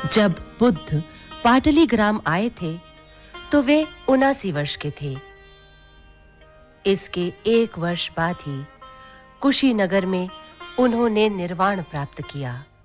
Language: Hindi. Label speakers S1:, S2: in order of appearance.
S1: जब बुद्ध पाटलीग्राम आए थे तो वे 79 वर्ष के थे। इसके 1 वर्ष बाद ही कुशीनगर में उन्होंने निर्वाण प्राप्त किया।